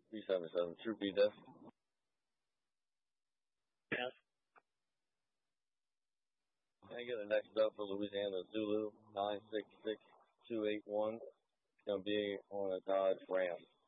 377, True B Death. Yes. Can I get the next up for Louisiana Zulu 966281? It's going to be on a Dodge Ram.